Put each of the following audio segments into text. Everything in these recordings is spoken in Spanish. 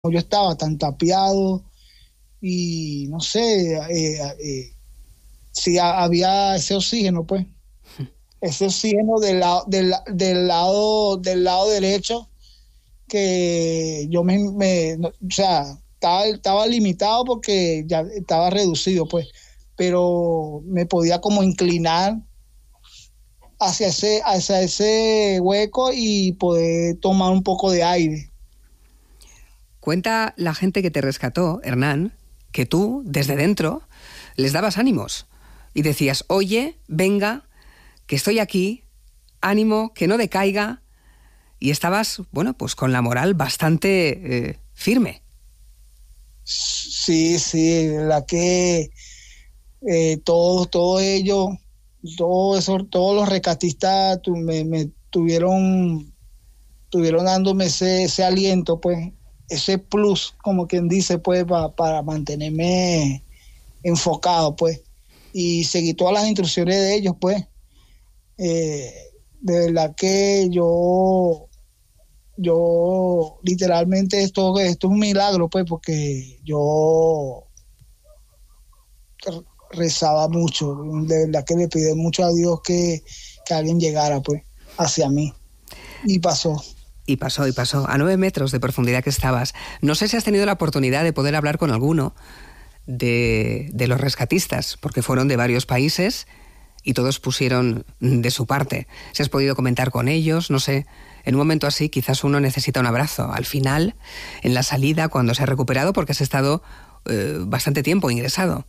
yo estaba tan tapiado y no sé, si había ese oxígeno, pues, ese oxígeno del lado derecho, que yo o sea, estaba limitado porque ya estaba reducido, pues, pero me podía como inclinar hacia ese hueco y poder tomar un poco de aire. Cuenta la gente que te rescató, Hernán, que tú, desde dentro, les dabas ánimos y decías, oye, venga, que estoy aquí, ánimo, que no decaiga, y estabas, bueno, pues con la moral bastante firme. Sí, la que todo ello, todos los rescatistas me tuvieron dándome ese aliento, pues, ese plus, como quien dice, pues, para mantenerme enfocado, pues, y seguí todas las instrucciones de ellos, pues. De verdad que yo literalmente esto es un milagro, pues, porque yo rezaba mucho, de verdad que le pedí mucho a Dios que alguien llegara, pues, hacia mí, y pasó. Y pasó, a 9 metros de profundidad que estabas. No sé si has tenido la oportunidad de poder hablar con alguno de los rescatistas, porque fueron de varios países y todos pusieron de su parte. Si has podido comentar con ellos, no sé, en un momento así quizás uno necesita un abrazo. Al final, en la salida, cuando se ha recuperado, porque has estado bastante tiempo ingresado.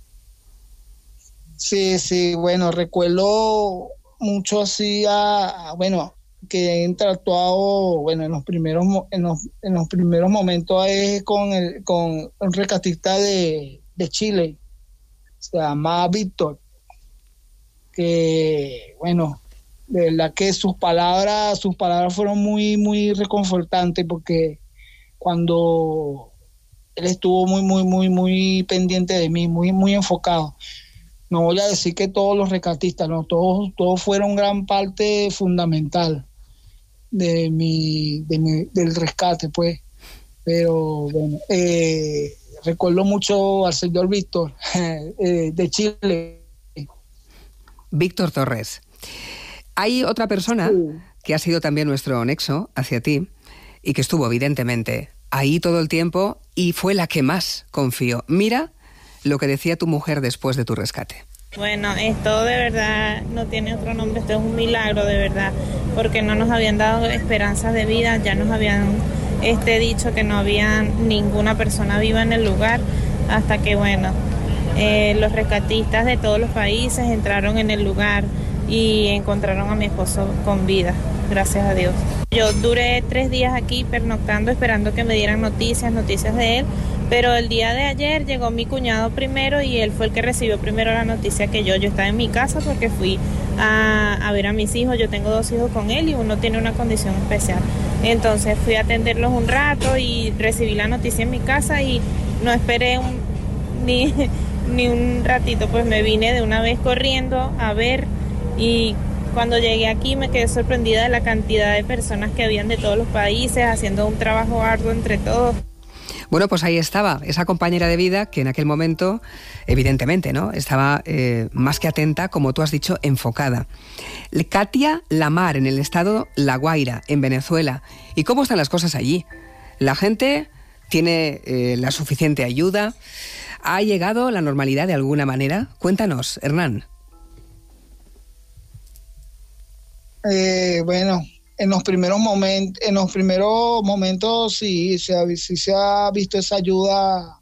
Sí, bueno, recuerdo mucho así bueno, que he interactuado, bueno, en los primeros momentos es con un rescatista de Chile, se llama Víctor, que, bueno, de verdad que sus palabras fueron muy reconfortantes, porque cuando él estuvo muy pendiente de mí, muy enfocado. No voy a decir que todos los rescatistas, no, todos fueron gran parte fundamental del rescate, pues. Pero bueno, recuerdo mucho al señor Víctor de Chile. Víctor Torres. Hay otra persona que ha sido también nuestro nexo hacia ti y que estuvo evidentemente ahí todo el tiempo y fue la que más confió. Mira lo que decía tu mujer después de tu rescate. Bueno, esto de verdad no tiene otro nombre, esto es un milagro de verdad, porque no nos habían dado esperanzas de vida, ya nos habían dicho que no había ninguna persona viva en el lugar, hasta que bueno, los rescatistas de todos los países entraron en el lugar y encontraron a mi esposo con vida, gracias a Dios. Yo duré 3 días aquí pernoctando, esperando que me dieran noticias de él, pero el día de ayer llegó mi cuñado primero y él fue el que recibió primero la noticia que yo. Yo estaba en mi casa porque fui a ver a mis hijos, yo tengo 2 hijos con él y uno tiene una condición especial. Entonces fui a atenderlos un rato y recibí la noticia en mi casa y no esperé ni un ratito, pues me vine de una vez corriendo a ver, y cuando llegué aquí me quedé sorprendida de la cantidad de personas que habían de todos los países haciendo un trabajo arduo entre todos. Bueno, pues ahí estaba esa compañera de vida que en aquel momento, evidentemente, ¿no?, estaba más que atenta, como tú has dicho, enfocada. Katia Lamar, en el estado La Guaira, en Venezuela. ¿Y cómo están las cosas allí? ¿La gente tiene la suficiente ayuda? ¿Ha llegado la normalidad de alguna manera? Cuéntanos, Hernán. Bueno, en los primeros momentos sí se ha visto esa ayuda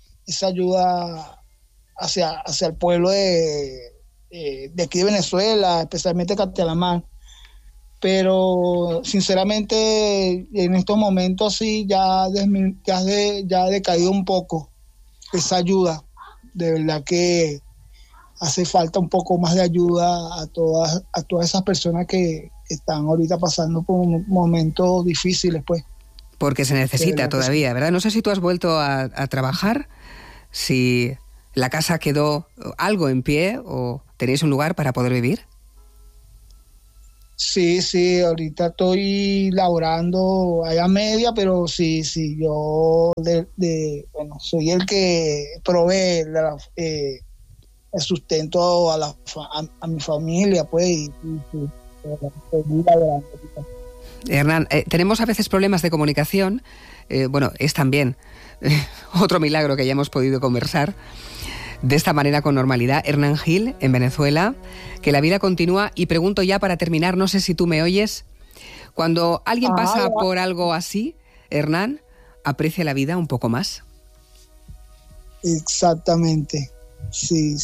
hacia el pueblo de aquí de Venezuela, especialmente Katia Lamar. Pero sinceramente en estos momentos sí ya ha decaído un poco esa ayuda. De verdad que hace falta un poco más de ayuda a todas esas personas que están ahorita pasando por momentos difíciles, pues. Porque se necesita todavía, ¿verdad? No sé si tú has vuelto a trabajar, si la casa quedó algo en pie o tenéis un lugar para poder vivir. Sí, ahorita estoy laborando allá media, pero sí, yo bueno, soy el que provee el sustento a mi familia, pues, y estoy laborando ahorita. Hernán, tenemos a veces problemas de comunicación, bueno, es también otro milagro que hayamos podido conversar de esta manera con normalidad. Hernán Gil, en Venezuela, que la vida continúa. Y pregunto ya para terminar, no sé si tú me oyes, cuando alguien pasa por algo así, Hernán, ¿aprecia la vida un poco más? Exactamente, sí.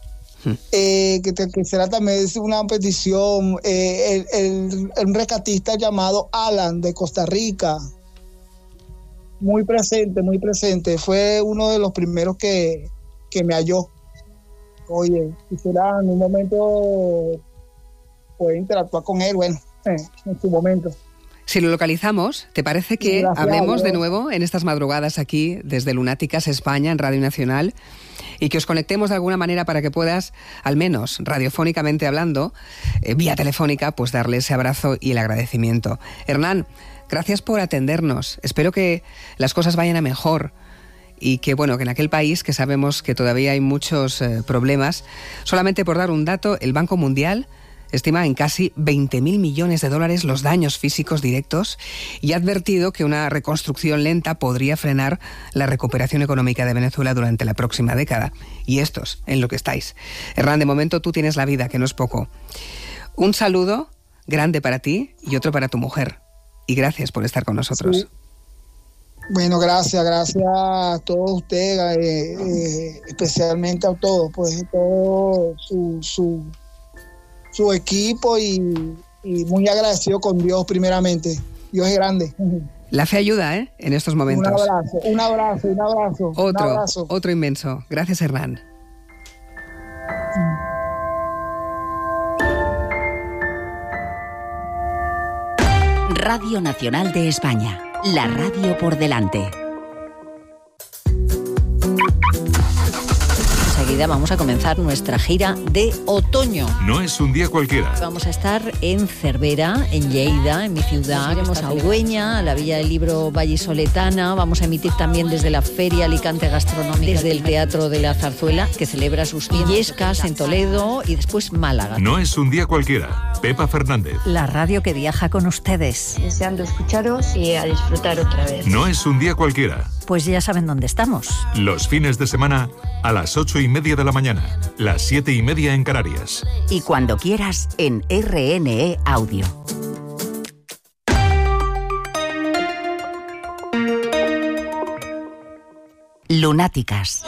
Que será también una petición, un rescatista llamado Alan de Costa Rica, muy presente, fue uno de los primeros que me halló. Oye, quisiera en un momento poder interactuar con él, bueno, en su momento. Si lo localizamos, ¿te parece que hablemos de nuevo en estas madrugadas aquí desde Lunáticas España en Radio Nacional y que os conectemos de alguna manera para que puedas, al menos radiofónicamente hablando, vía telefónica, pues darle ese abrazo y el agradecimiento? Hernán, gracias por atendernos. Espero que las cosas vayan a mejor y que, bueno, que en aquel país que sabemos que todavía hay muchos problemas, solamente por dar un dato, el Banco Mundial estima en casi 20.000 millones de dólares los daños físicos directos y ha advertido que una reconstrucción lenta podría frenar la recuperación económica de Venezuela durante la próxima década. Y estos, en lo que estáis. Hernán, de momento tú tienes la vida, que no es poco. Un saludo grande para ti y otro para tu mujer. Y gracias por estar con nosotros. Sí. Bueno, gracias a todos ustedes, especialmente a todos, pues todo su equipo y muy agradecido con Dios primeramente. Dios es grande. La fe ayuda, en estos momentos. Un abrazo. Otro inmenso. Gracias, Hernán. Radio Nacional de España, la radio por delante. Enseguida vamos a comenzar nuestra gira de otoño. No es un día cualquiera. Vamos a estar en Cervera, en Lleida, en mi ciudad. Iremos a Ugüeña, a la Villa del Libro Vallisoletana. Vamos a emitir también desde la Feria Alicante Gastronómica, desde el Teatro de la Zarzuela, que celebra sus Illescas en Toledo, y después Málaga. No es un día cualquiera. Pepa Fernández. La radio que viaja con ustedes. Deseando escucharos y a disfrutar otra vez. No es un día cualquiera. Pues ya saben dónde estamos. Los fines de semana a las 8:30 de la mañana, las 7:30 en Canarias. Y cuando quieras en RNE Audio. Lunáticas.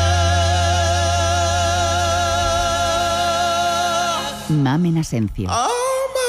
Mamen Asencio.